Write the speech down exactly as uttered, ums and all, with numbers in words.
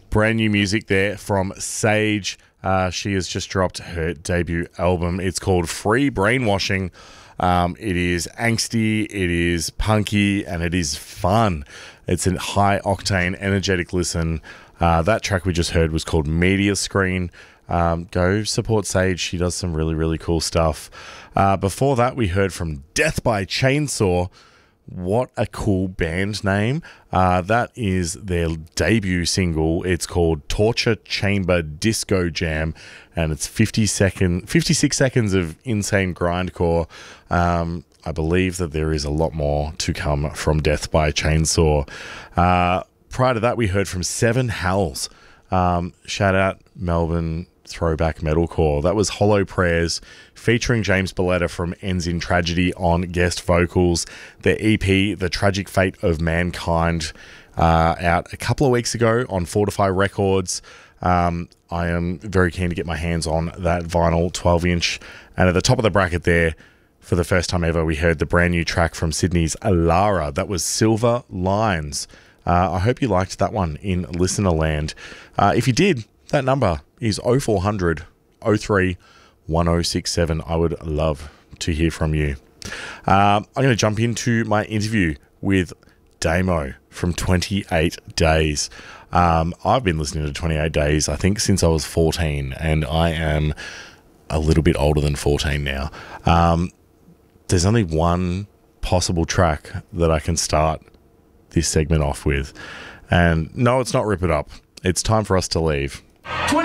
Brand new music there from Sage. Uh, she has just dropped her debut album. It's called Free Brainwashing. Um, it is angsty, it is punky, and it is fun. It's a high-octane, energetic listen. Uh, that track we just heard was called Media Screen. Um, go support Sage. She does some really, really cool stuff. Uh, before that, we heard from Death by Chainsaw. What a cool band name. Uh, that is their debut single. It's called Torture Chamber Disco Jam, and it's fifty second, fifty-six seconds of insane grindcore. Um, I believe that there is a lot more to come from Death by Chainsaw. Uh, prior to that, we heard from Seven Hells. Um, shout out Melbourne throwback metalcore. That was Hollow Prayers featuring James Boletta from Ends in Tragedy on guest vocals. Their E P, The Tragic Fate of Mankind, uh, out a couple of weeks ago on Fortify Records. Um, I am very keen to get my hands on that vinyl twelve inch. And at the top of the bracket there, for the first time ever, we heard the brand new track from Sydney's Alara. That was Silver Lines. Uh, I hope you liked that one in listener land. Uh, if you did, that number is oh four hundred, oh three, one oh six seven. I would love to hear from you. Um, I'm going to jump into my interview with Damo from twenty-eight days. Um, I've been listening to twenty-eight days, I think, since I was fourteen, and I am a little bit older than fourteen now. Um, there's only one possible track that I can start this segment off with. And no, it's not Rip It Up. It's Time for Us to Leave. twenty